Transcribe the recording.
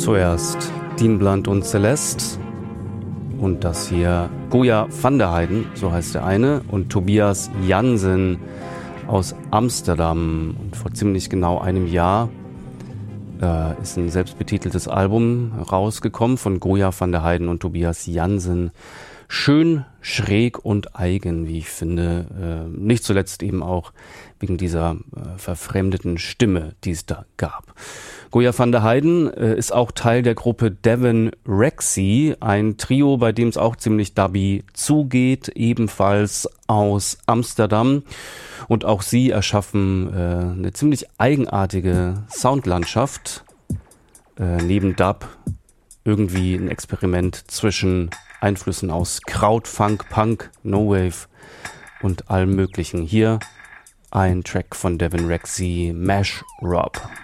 Zuerst Dean Blunt und Celeste und das hier Goya van der Heijden, so heißt der eine, und Tobias Jansen aus Amsterdam. Und vor ziemlich genau einem Jahr ist ein selbstbetiteltes Album rausgekommen von Goya van der Heijden und Tobias Jansen. Schön, schräg und eigen, wie ich finde. Nicht zuletzt eben auch wegen dieser verfremdeten Stimme, die es da gab. Goya van der Heijden ist auch Teil der Gruppe Devin Rexy, ein Trio, bei dem es auch ziemlich dubby zugeht, ebenfalls aus Amsterdam. Und auch sie erschaffen eine ziemlich eigenartige Soundlandschaft. Neben Dub irgendwie ein Experiment zwischen Einflüssen aus Kraut, Funk, Punk, No-Wave und allem Möglichen. Hier ein Track von Devin Rexy, Mash Rob.